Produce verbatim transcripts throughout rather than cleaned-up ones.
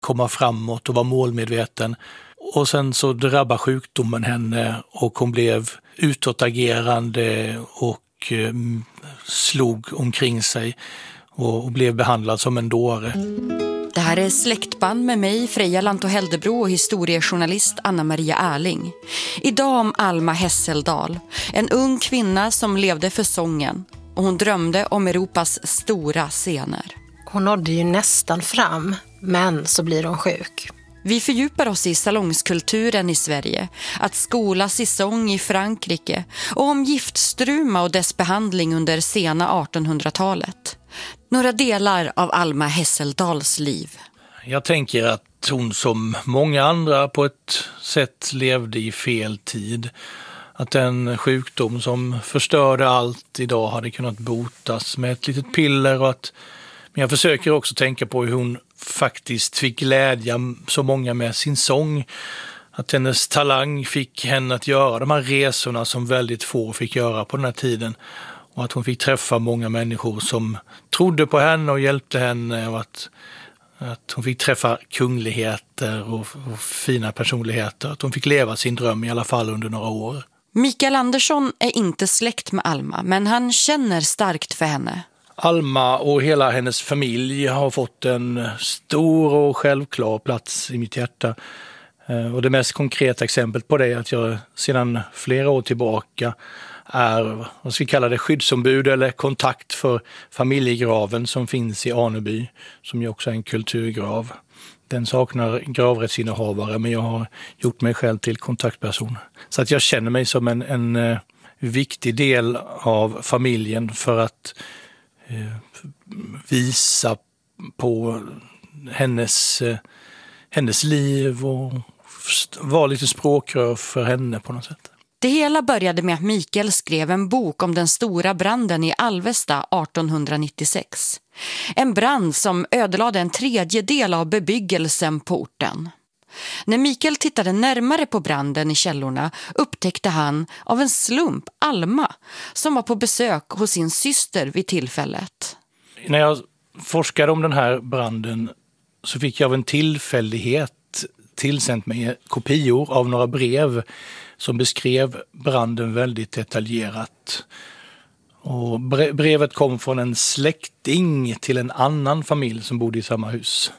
komma framåt och vara målmedveten. Och sen så drabbar sjukdomen henne och hon blev utåtagerande och eh, slog omkring sig och, och blev behandlad som en dåre. Det här är Släktband med mig, Freja Lanto-Heldebro och historiejournalist Anna-Maria Erling. Idag om Alma Hesseldal, en ung kvinna som levde för sången och hon drömde om Europas stora scener. Hon nådde ju nästan fram, men så blir hon sjuk. Vi fördjupar oss i salongskulturen i Sverige, att skolas i sång i Frankrike och om giftstruma och dess behandling under sena artonhundratalet. Några delar av Alma Hesseldals liv. Jag tänker att hon som många andra på ett sätt levde i fel tid. Att den sjukdom som förstörde allt idag hade kunnat botas med ett litet piller. Och att, men jag försöker också tänka på hur hon faktiskt fick glädja så många med sin sång. Att hennes talang fick henne att göra de här resorna som väldigt få fick göra på den här tiden. Och att hon fick träffa många människor som trodde på henne och hjälpte henne. Och att, att hon fick träffa kungligheter och, och fina personligheter. Att hon fick leva sin dröm i alla fall under några år. Mikael Andersson är inte släkt med Alma, men han känner starkt för henne. Alma och hela hennes familj har fått en stor och självklar plats i mitt hjärta. Och det mest konkreta exemplet på det är att jag sedan flera år tillbaka är, vad ska vi kalla det, skyddsombud eller kontakt för familjegraven som finns i Aneby, som ju också är en kulturgrav. Den saknar gravrättsinnehavare, men jag har gjort mig själv till kontaktperson. Så att jag känner mig som en, en viktig del av familjen för att eh, visa på hennes, eh, hennes liv och vara lite språkrör för henne på något sätt. Det hela började med att Mikael skrev en bok om den stora branden i Alvesta artonhundranittiosex. En brand som ödelade en tredjedel av bebyggelsen på orten. När Mikael tittade närmare på branden i källorna upptäckte han av en slump Alma som var på besök hos sin syster vid tillfället. När jag forskade om den här branden så fick jag av en tillfällighet tillsänt mig kopior av några brev som beskrev branden väldigt detaljerat. Och brevet kom från en släkting till en annan familj som bodde i samma hus.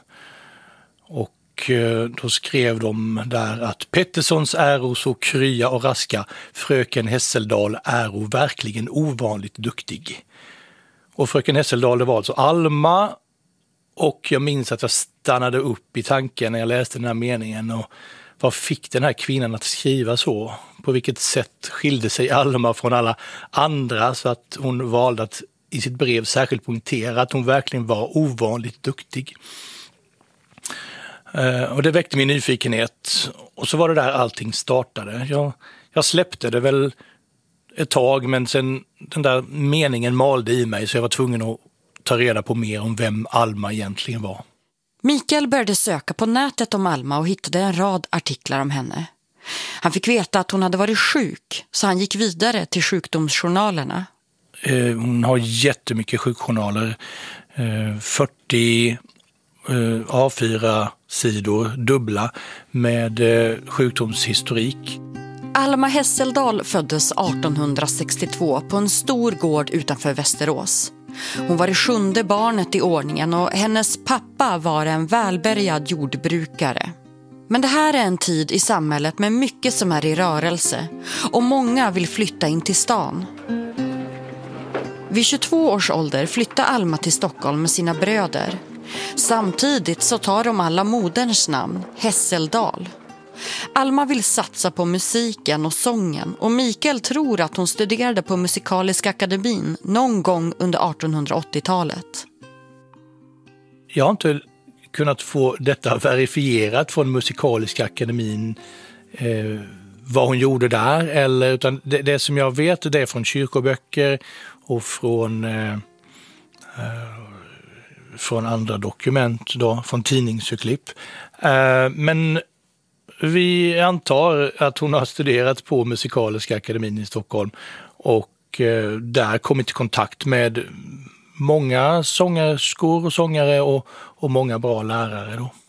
Och då skrev de där att Petterssons äro så krya och raska, fröken Hesseldal äro verkligen ovanligt duktig. Och fröken Hesseldal, det var alltså Alma. Och jag minns att jag stannade upp i tanken när jag läste den här meningen. Och vad fick den här kvinnan att skriva så? På vilket sätt skilde sig Alma från alla andra så att hon valde att i sitt brev särskilt poängtera att hon verkligen var ovanligt duktig. Och det väckte min nyfikenhet. Och så var det där allting startade. Jag, jag släppte det väl ett tag, men sen den där meningen malde i mig så jag var tvungen att ta reda på mer om vem Alma egentligen var. Mikael började söka på nätet om Alma och hittade en rad artiklar om henne. Han fick veta att hon hade varit sjuk, så han gick vidare till sjukdomsjournalerna. Hon har jättemycket sjukjournaler. fyrtio A fyra sidor, dubbla, med sjukdomshistorik. Alma Hesseldal föddes artonhundrasextiotvå på en stor gård utanför Västerås. Hon var det sjunde barnet i ordningen och hennes pappa var en välbärgad jordbrukare. Men det här är en tid i samhället med mycket som är i rörelse och många vill flytta in till stan. Vid tjugotvå års ålder flyttar Alma till Stockholm med sina bröder. Samtidigt så tar de alla moderns namn, Hesseldal. Alma vill satsa på musiken och sången och Mikael tror att hon studerade på Musikaliska akademin någon gång under artonhundraåttiotalet. Jag har inte kunnat få detta verifierat från Musikaliska akademin, eh, vad hon gjorde där, eller, utan det, det som jag vet det är från kyrkoböcker och från, eh, eh, från andra dokument, då, från tidningsurklipp. Eh, men vi antar att hon har studerat på Musikaliska akademin i Stockholm och eh, där kommit i kontakt med många sångerskor och sångare och, och många bra lärare då.